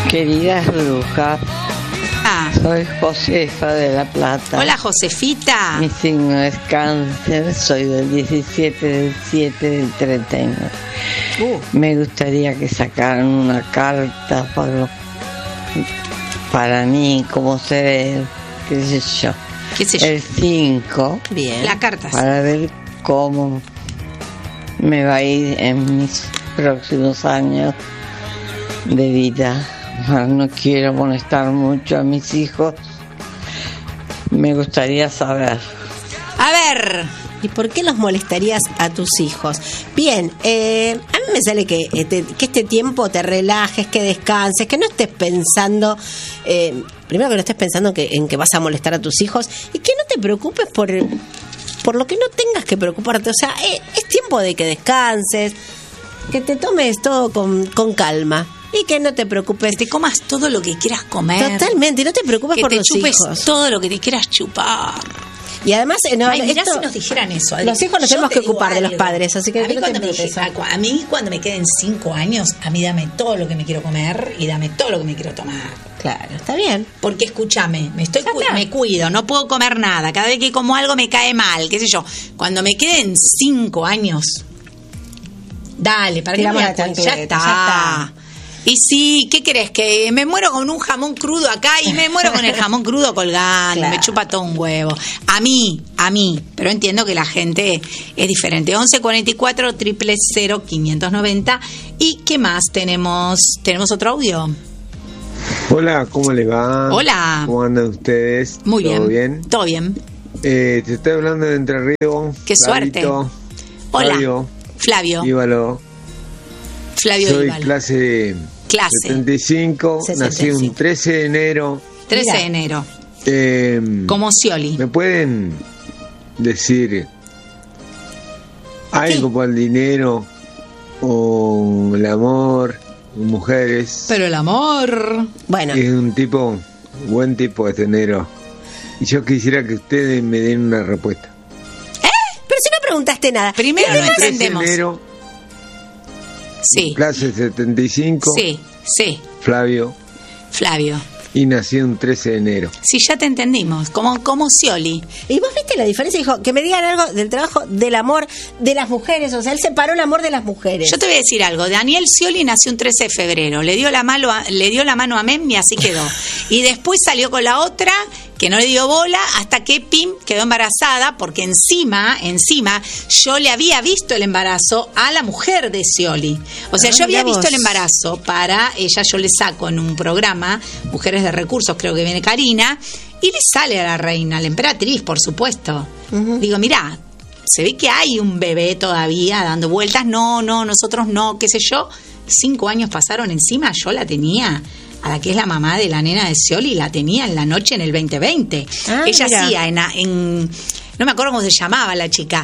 Queridas brujas, soy Josefa de La Plata. Hola, Josefita. Mi signo es Cáncer, soy del 17 del 7 del 39. Me gustaría que sacaran una carta para mí, como se ve, qué sé yo. El 5. Bien. La carta. Para ver cómo me va a ir en mis próximos años de vida. No quiero molestar mucho a mis hijos. Me gustaría saber. A ver, ¿y por qué los molestarías a tus hijos? Bien, a mí me sale que este tiempo te relajes, que descanses, que no estés pensando, primero que no estés pensando en que vas a molestar a tus hijos y que no te preocupes por lo que no tengas que preocuparte. O sea, es tiempo de que descanses, que te tomes todo con calma. Y que no te preocupes. Que te comas todo lo que quieras comer. Totalmente, y no te preocupes por los hijos. Que te chupes todo lo que te quieras chupar. Y además, mirá si nos dijeran eso. Adri. Los hijos nos tenemos que ocupar de los padres, así que a mí cuando me queden 5 años, a mí dame todo lo que me quiero comer y dame todo lo que me quiero tomar. Claro, está bien. Porque escúchame, me cuido, no puedo comer nada. Cada vez que como algo me cae mal, qué sé yo. Cuando me queden 5 años, dale, para que no me acuerde. Ya está. Y sí, ¿qué crees? Que me muero con un jamón crudo acá y me muero con el jamón crudo colgando, claro. Me chupa todo un huevo. A mí, pero entiendo que la gente es diferente. 1144 000 590. ¿Y qué más tenemos? ¿Tenemos otro audio? Hola, ¿cómo les va? Hola. ¿Cómo andan ustedes? Muy bien. ¿Todo bien? Todo bien. Te estoy hablando de Entre Ríos. Qué suerte. Hola. Flavio. Ívalo. Soy clase 75, nací un 13 de enero. 13 de enero. Como Scioli. ¿Me pueden decir algo por el dinero o el amor, mujeres? Pero el amor. Bueno. Es un buen tipo este enero. Y yo quisiera que ustedes me den una respuesta. Pero si no preguntaste nada. Primero no entendemos. 13 de enero. Sí. Clase 75. Sí. Flavio. Y nací un 13 de enero. Sí, ya te entendimos, como Scioli. ¿Y vos viste la diferencia? Dijo, que me digan algo del trabajo, del amor de las mujeres. O sea, él separó el amor de las mujeres. Yo te voy a decir algo. Daniel Scioli nació un 13 de febrero. Le dio la mano a Mem y así quedó. Y después salió con la otra, que no le dio bola, hasta que Pim quedó embarazada, porque encima, yo le había visto el embarazo a la mujer de Scioli. O sea, yo había visto el embarazo para ella, yo le saco en un programa, Mujeres de Recursos, creo que viene Karina, y le sale a la reina, a la emperatriz, por supuesto. Digo, mirá, se ve que hay un bebé todavía dando vueltas, no, nosotros no, qué sé yo. 5 años pasaron encima, yo la tenía... A la que es la mamá de la nena de Scioli, la tenía en la noche en el 2020. Ella hacía no me acuerdo cómo se llamaba la chica,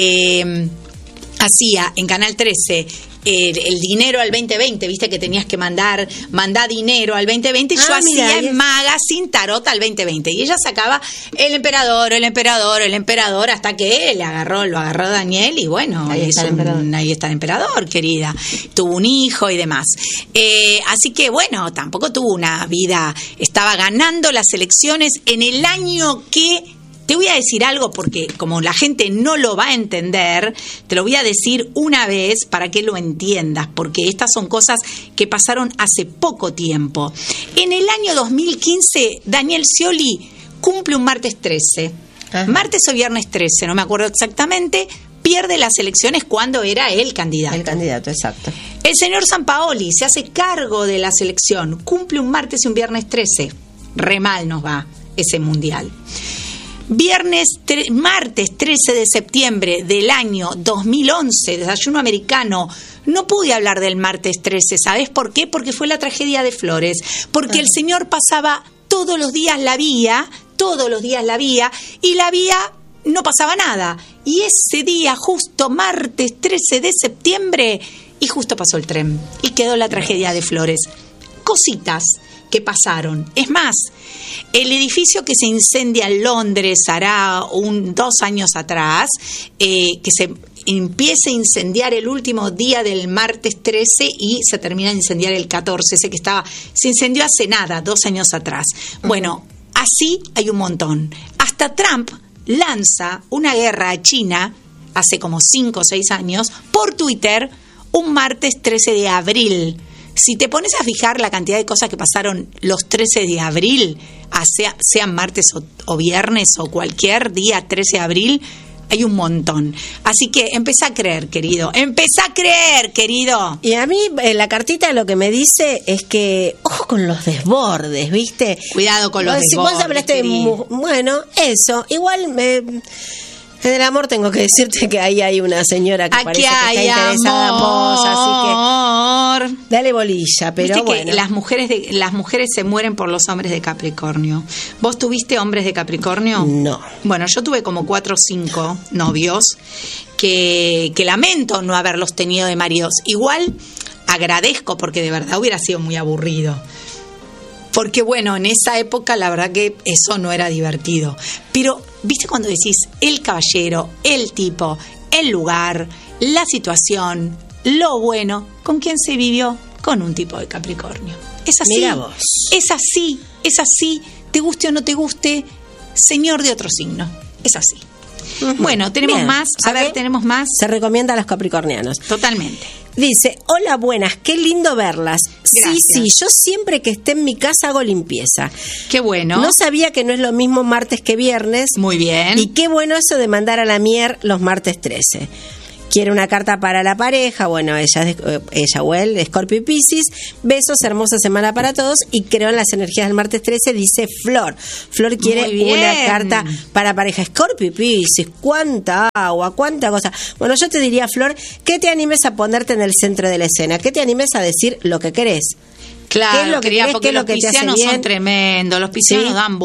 hacía en Canal 13 el dinero al 2020, viste que tenías que mandar dinero al 2020, y yo hacía en Magazine Tarot al 2020, y ella sacaba el emperador, hasta que lo agarró Daniel, y bueno, ahí está el emperador, querida, tuvo un hijo y demás, así que bueno, tampoco tuvo una vida, estaba ganando las elecciones en el año que... Te voy a decir algo porque como la gente no lo va a entender, te lo voy a decir una vez para que lo entiendas, porque estas son cosas que pasaron hace poco tiempo. En el año 2015, Daniel Scioli cumple un martes 13. Ajá. Martes o viernes 13, no me acuerdo exactamente, pierde las elecciones cuando era el candidato. El candidato, exacto. El señor Sampaoli se hace cargo de la selección, cumple un martes y un viernes 13. Re mal nos va ese mundial. Martes 13 de septiembre del año 2011, desayuno americano. No pude hablar del martes 13, ¿sabes por qué? Porque fue la tragedia de Flores. Porque el señor pasaba todos los días la vía, y la vía no pasaba nada. Y ese día, justo martes 13 de septiembre, y justo pasó el tren. Y quedó la tragedia de Flores. Cositas que pasaron. Es más, el edificio que se incendia en Londres hará 2 años atrás, que empieza a incendiar el último día del martes 13 y se termina de incendiar el 14, ese que se incendió hace nada, 2 años atrás. Bueno, así hay un montón. Hasta Trump lanza una guerra a China hace como 5 o 6 años por Twitter un martes 13 de abril. Si te pones a fijar la cantidad de cosas que pasaron los 13 de abril, sean martes o viernes o cualquier día 13 de abril, hay un montón. Así que empezá a creer, querido. ¡Empezá a creer, querido! Y a mí la cartita lo que me dice es que, ojo con los desbordes, ¿viste? Cuidado con los desbordes. Vos hablaste bueno, eso. Igual en el amor tengo que decirte que ahí hay una señora que parece que está interesada en vos, así que dale bolilla, pero ¿viste bueno. Que las mujeres se mueren por los hombres de Capricornio? ¿Vos tuviste hombres de Capricornio? No. Bueno, yo tuve como 4 o 5 novios que lamento no haberlos tenido de maridos. Igual agradezco porque de verdad hubiera sido muy aburrido. Porque bueno, en esa época la verdad que eso no era divertido. Pero, ¿viste cuando decís el caballero, el tipo, el lugar, la situación, lo bueno? ¿Con quién se vivió? Con un tipo de Capricornio. Es así. Mirá vos. Es así, es así. Te guste o no te guste, señor de otro signo. Es así. Bueno, tenemos Bien. más. A ver, tenemos más. Se recomienda a los capricornianos. Totalmente. Dice, hola, buenas, qué lindo verlas. Gracias. Sí, yo siempre que esté en mi casa hago limpieza. Qué bueno. No sabía que no es lo mismo martes que viernes. Muy bien. Y qué bueno eso de mandar a la mier los martes 13. Quiere una carta para la pareja, bueno, ella o él, Scorpio y Piscis. Besos, hermosa semana para todos. Y creo en las energías del martes 13, dice Flor. Flor quiere una carta para pareja. Scorpio y Piscis, cuánta agua, cuánta cosa. Bueno, yo te diría, Flor, que te animes a ponerte en el centro de la escena, que te animes a decir lo que querés. Claro, ¿Qué es lo que querés? porque ¿Qué es lo los que te hace piscianos bien? son tremendos, los piscianos ¿Sí? dan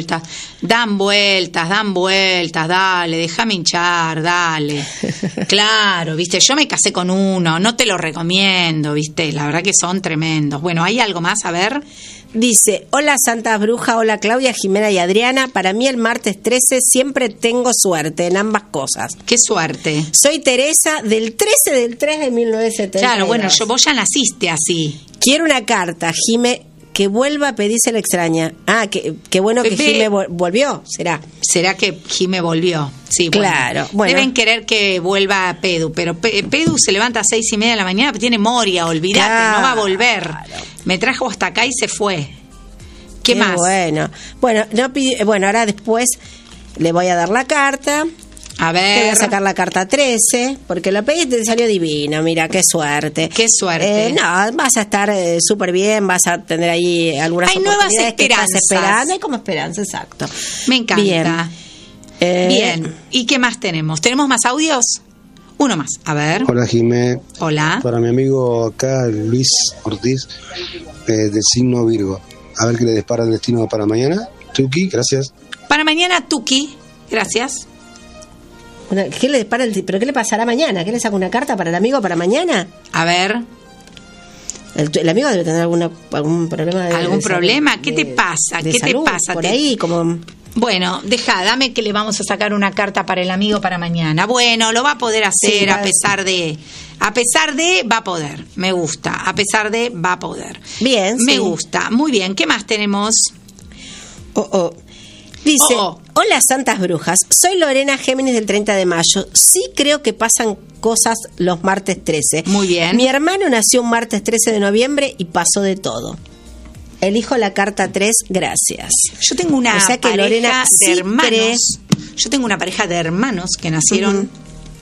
vueltas, dale, déjame hinchar, dale. Claro, viste, yo me casé con uno, no te lo recomiendo, viste, la verdad que son tremendos. Bueno, ¿hay algo más? A ver. Dice, hola Santas Brujas, hola Claudia, Jimena y Adriana. Para mí el martes 13 siempre tengo suerte en ambas cosas. Qué suerte. Soy Teresa del 13 del 3 de 1970. Claro, bueno, vos ya naciste así. Quiero una carta, Jime, que vuelva a pedirse la extraña. Ah, qué bueno que Jime volvió, ¿será? ¿Será que Jime volvió? Sí, claro. Bueno. Deben querer que vuelva a Pedu, pero Pedu se levanta a 6:30 de la mañana, pero tiene Moria, olvídate, claro. No va a volver. Me trajo hasta acá y se fue. ¿Qué más? Bueno, ahora después le voy a dar la carta. A ver. Te voy a sacar la carta 13, porque lo pedí y te salió divino, mira, qué suerte. Qué suerte. No, vas a estar súper bien, vas a tener ahí algunas oportunidades nuevas esperanzas. que estás esperando. Hay como esperanza, exacto. Me encanta. Bien. Bien. ¿Y qué más tenemos? ¿Tenemos más audios? Uno más. A ver. Hola, Jimé. Hola. Para mi amigo acá, Luis Ortiz, del signo Virgo. A ver qué le depara el destino para mañana. Tuki, gracias. Para mañana, Tuki. Gracias. ¿Qué le depara ¿Pero qué le pasará mañana? ¿Qué le saca una carta para el amigo para mañana? A ver. El amigo debe tener algún problema. ¿Algún problema? ¿Qué te pasa? ¿Qué te pasa? Por ahí, como... Bueno, dame que le vamos a sacar una carta para el amigo para mañana. Bueno, lo va a poder hacer sí, a pesar de, va a poder. Me gusta. A pesar de, va a poder. Bien, Me sí. gusta. Muy bien. ¿Qué más tenemos? Dice, hola Santas Brujas, soy Lorena Géminis del 30 de mayo. Sí creo que pasan cosas los martes 13. Muy bien. Mi hermano nació un martes 13 de noviembre y pasó de todo. Elijo la carta 3, gracias. Yo tengo una pareja Lorena de hermanos. Yo tengo una pareja de hermanos que nacieron.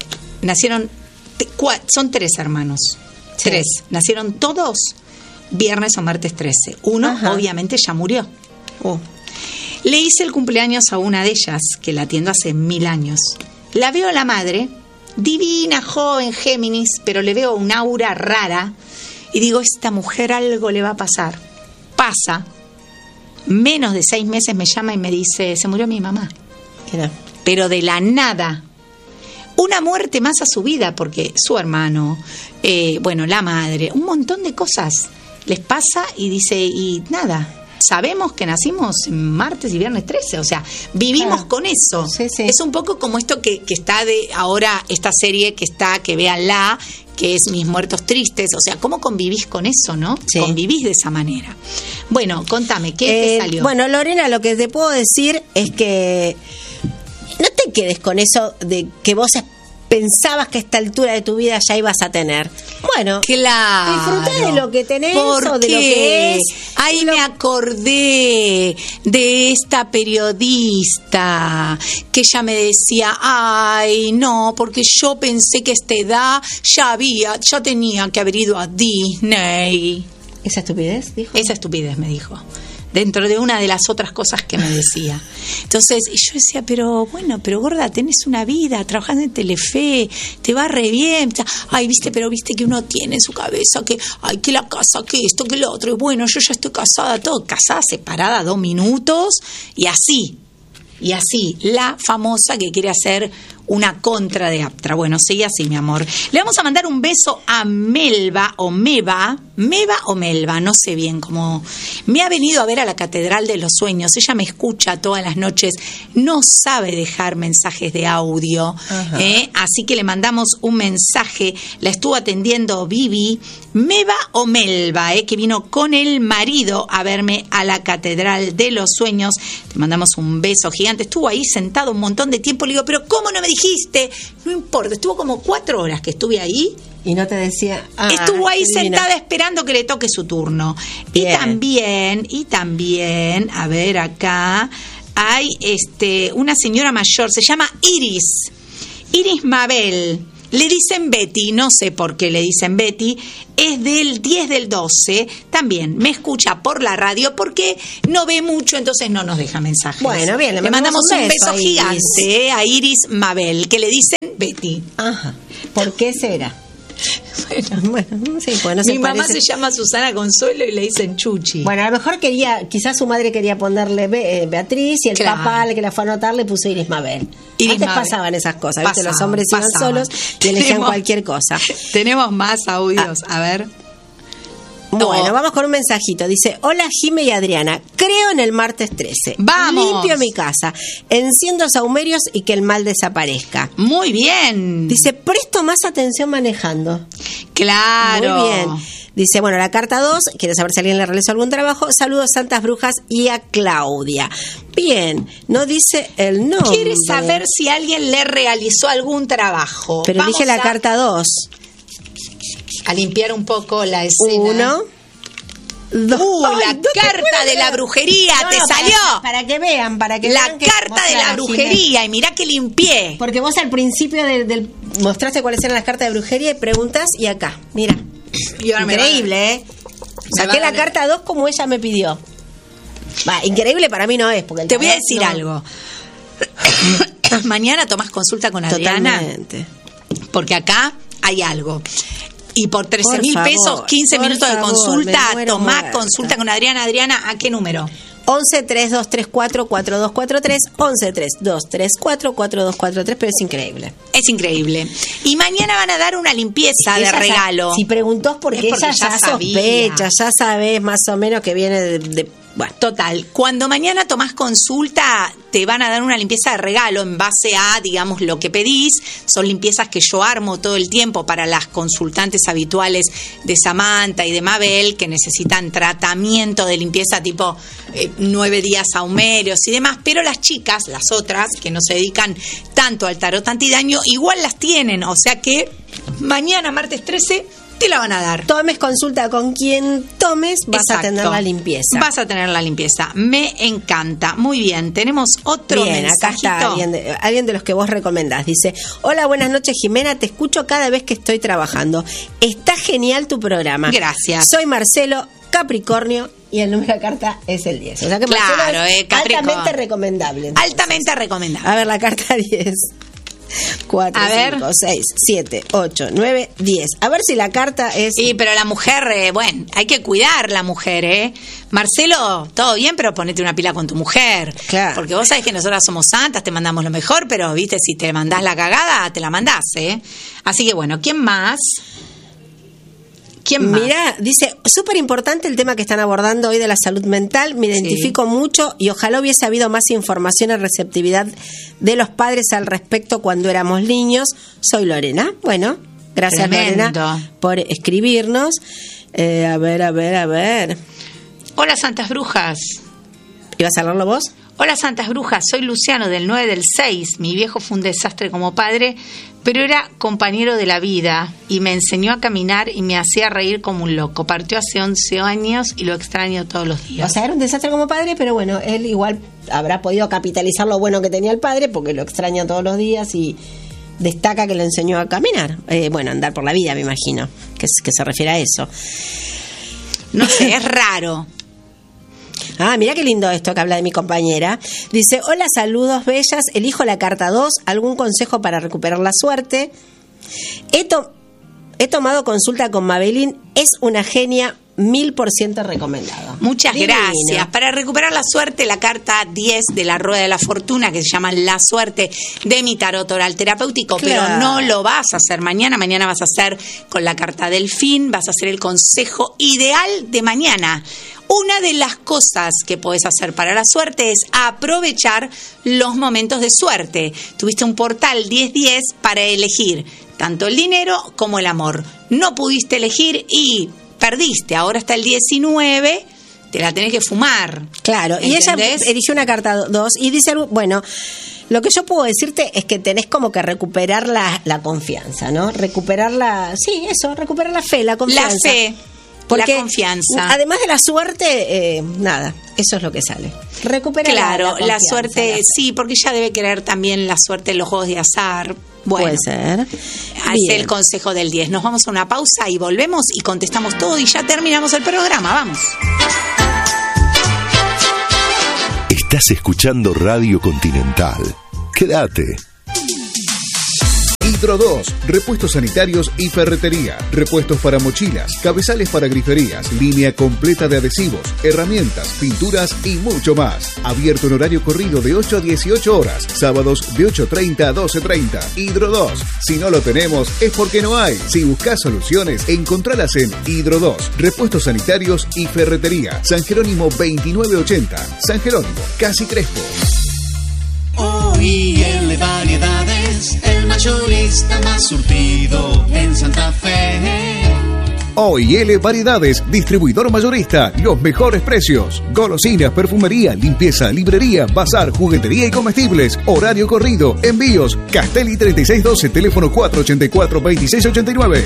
Son 3 hermanos. Sí. 3. Nacieron todos viernes o martes 13. Uno, obviamente, ya murió. Le hice el cumpleaños a una de ellas, que la atiendo hace 1000 años. La veo a la madre, divina, joven, Géminis, pero le veo un aura rara. Y digo, esta mujer algo le va a pasar. Pasa, menos de 6 meses me llama y me dice, se murió mi mamá. Pero de la nada. Una muerte más a su vida, porque su hermano, la madre, un montón de cosas les pasa y dice, y nada. sabemos que nacimos martes y viernes 13, o sea, vivimos con eso. Sí, sí. Es un poco como esto que está de ahora, esta serie que véanla, que es Mis Muertos Tristes, o sea, ¿cómo convivís con eso, no? Sí. Convivís de esa manera. Bueno, contame, ¿qué te salió? Bueno, Lorena, lo que te puedo decir es que no te quedes con eso de que vos pensabas que a esta altura de tu vida ya ibas a tener. Bueno, claro. Disfrutá de lo que tenés o de lo que es. Ahí me acordé de esta periodista que ella me decía, ay, no, porque yo pensé que a esta edad ya tenía que haber ido a Disney. ¿Esa estupidez, dijo? Esa estupidez me dijo, dentro de una de las otras cosas que me decía. Entonces yo decía, pero gorda, tenés una vida, trabajando en Telefe, te va re bien. Ay, viste que uno tiene en su cabeza que, ay, que la casa, que esto, que lo otro. Y bueno, yo ya estoy casada, casada, separada 2 minutos, y así, la famosa que quiere hacer una contra de Aptra. Bueno, sigue así, mi amor. Le vamos a mandar un beso a Melba o Meva, no sé bien cómo. Me ha venido a ver a la Catedral de los Sueños. Ella me escucha todas las noches. No sabe dejar mensajes de audio. Así que le mandamos un mensaje. La estuvo atendiendo Vivi. Meva o Melba, que vino con el marido a verme a la Catedral de los Sueños. Te mandamos un beso gigante. Estuvo ahí sentado un montón de tiempo. Le digo, pero ¿cómo no me dijiste? No importa, estuvo como 4 horas que estuve ahí. Y no te decía. Estuvo ahí sentada esperando que le toque su turno. Bien. Y también, a ver, acá hay una señora mayor, se llama Iris Mabel. Le dicen Betty, no sé por qué le dicen Betty, es del 10 del 12, también me escucha por la radio porque no ve mucho, entonces no nos deja mensajes. Bueno, bien, le mandamos un beso gigante a Iris Mabel, que le dicen Betty. Ajá, ¿por qué será? Bueno, sí, pues no se Mi mamá parece. se llama Susana Consuelo y le dicen Chuchi. Bueno, a lo mejor quizás su madre quería ponerle Beatriz y el papá, el que la fue a anotar, le puso Iris Mabel. Antes pasaban esas cosas, ¿viste? Los hombres iban solos y elegían cualquier cosa. Tenemos más audios, a ver. Bueno, vamos con un mensajito. Dice, hola Jime y Adriana, creo en el martes 13. ¡Vamos! Limpio mi casa, enciendo saumerios y que el mal desaparezca. Muy bien. Dice, presto más atención manejando. Claro. Muy bien. Dice, bueno, la carta 2, quiere saber si alguien le realizó algún trabajo. Saludos, santas brujas, y a Claudia. Bien, no dice el nombre. Quiere saber si alguien le realizó algún trabajo. Pero dije la carta 2. A limpiar un poco la escena. 1, 2. La carta de la brujería te salió. Para que vean, la carta de la brujería. Y mirá que limpié. Porque vos al principio del mostraste cuáles eran las cartas de brujería y preguntas, y acá, mira. Increíble, ¿eh? Saqué la carta 2 como ella me pidió. Increíble para mí no es. Porque te voy a decir algo. Mañana tomás consulta con Adriana. Totalmente. Porque acá hay algo. Y por 13.000 pesos, 15 minutos de consulta, tomá consulta con Adriana. Adriana, ¿a qué número? 11-3234-4243, 11-3234-4243, pero es increíble. Es increíble. Y mañana van a dar una limpieza de regalo. Si preguntó es porque ella ya sospecha, ya sabes más o menos que viene de bueno, total. Cuando mañana tomás consulta, te van a dar una limpieza de regalo en base a, digamos, lo que pedís. Son limpiezas que yo armo todo el tiempo para las consultantes habituales de Samantha y de Mabel, que necesitan tratamiento de limpieza tipo 9 días saumerios y demás. Pero las chicas, las otras, que no se dedican tanto al tarot antidaño, igual las tienen. O sea que mañana, martes 13... te la van a dar. Tomes consulta con quien tomes, vas a tener la limpieza. Vas a tener la limpieza. Me encanta. Muy bien, tenemos otro mensajito. Acá está alguien de los que vos recomendás. Dice, hola, buenas noches Jimena, te escucho cada vez que estoy trabajando. Está genial tu programa. Gracias. Soy Marcelo, Capricornio, y el número de carta es el 10. O sea que claro, es altamente recomendable. Entonces. Altamente recomendable. A ver, la carta 10. 4, 5, 6, 7, 8, 9, 10. A ver si la carta es... Sí, pero la mujer, bueno, hay que cuidar la mujer, ¿eh? Marcelo, todo bien, pero ponete una pila con tu mujer. Claro. Porque vos sabés que nosotras somos santas, te mandamos lo mejor, pero, viste, si te mandás la cagada, te la mandás, ¿eh? Así que, bueno, ¿quién más? ¿Quién más? Mirá, dice, súper importante el tema que están abordando hoy de la salud mental, me identifico mucho y ojalá hubiese habido más información y receptividad de los padres al respecto cuando éramos niños. Soy Lorena. Bueno, gracias Lorena por escribirnos. A ver. Hola, Santas Brujas. ¿Ibas a hablarlo vos? Hola, Santas Brujas, soy Luciano del 9 del 6. Mi viejo fue un desastre como padre, pero era compañero de la vida y me enseñó a caminar y me hacía reír como un loco. Partió hace 11 años y lo extraño todos los días. O sea, era un desastre como padre, pero bueno, él igual habrá podido capitalizar lo bueno que tenía el padre porque lo extraña todos los días y destaca que le enseñó a caminar. Andar por la vida, me imagino, que se refiere a eso. No sé, es raro. Mirá qué lindo esto que habla de mi compañera. Dice, hola, saludos bellas, elijo la carta 2, ¿algún consejo para recuperar la suerte? He tomado consulta con Mabelín, es una genia, 1000% recomendado. Muchas gracias. Para recuperar la suerte, la carta 10 de la Rueda de la Fortuna, que se llama La Suerte, de mi tarot oral terapéutico, claro. Pero no lo vas a hacer mañana vas a hacer con la carta Delfín, vas a hacer el consejo ideal de mañana. Una de las cosas que podés hacer para la suerte es aprovechar los momentos de suerte. Tuviste un portal 10-10 para elegir tanto el dinero como el amor. No pudiste elegir y perdiste. Ahora está el 19, te la tenés que fumar. Claro, ¿entendés? Y ella eligió una carta 2 y dice algo, bueno, lo que yo puedo decirte es que tenés como que recuperar la confianza, ¿no? Recuperar la fe, la confianza. La fe. Porque la confianza. Además de la suerte, nada, eso es lo que sale. Recupera la suerte, sí, porque ella debe querer también la suerte en los juegos de azar. Bueno, puede ser. Hace el consejo del 10. Nos vamos a una pausa y volvemos y contestamos todo y ya terminamos el programa. Vamos. Estás escuchando Radio Continental. Quédate. Hidro 2, repuestos sanitarios y ferretería, repuestos para mochilas, cabezales para griferías, línea completa de adhesivos, herramientas, pinturas y mucho más. Abierto en horario corrido de 8 a 18 horas, sábados de 8:30 a 12:30. Hidro 2, si no lo tenemos es porque no hay. Si buscas soluciones, encontralas en Hidro 2, repuestos sanitarios y ferretería. San Jerónimo 2980, San Jerónimo, Casi Crespo. OIL Variedades, el mayorista más surtido en Santa Fe. OIL Variedades, distribuidor mayorista, los mejores precios. Golosinas, perfumería, limpieza, librería, bazar, juguetería y comestibles. Horario corrido, envíos. Castelli 3612, teléfono 484-2689.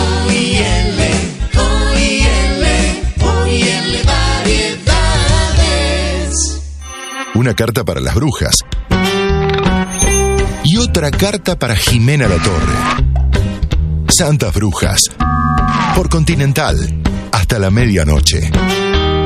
OIL Variedades. Una carta para las brujas. Y otra carta para Jimena La Torre. Santas Brujas. Por Continental. Hasta la medianoche.